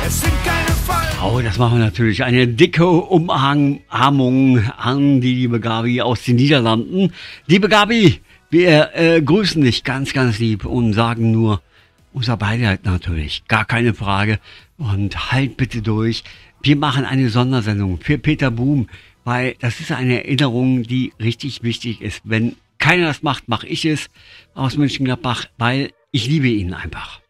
es sind keine Fallen. Oh, das machen wir natürlich. Eine dicke Umarmung an die liebe Gabi aus den Niederlanden. Liebe Gabi, wir grüßen dich ganz, ganz lieb und sagen nur unser Beileid natürlich. Gar keine Frage. Und halt bitte durch. Wir machen eine Sondersendung für Peter Boom, weil das ist eine Erinnerung, die richtig wichtig ist. Wenn keiner das macht, mache ich es aus Mönchengladbach, weil ich liebe ihn einfach.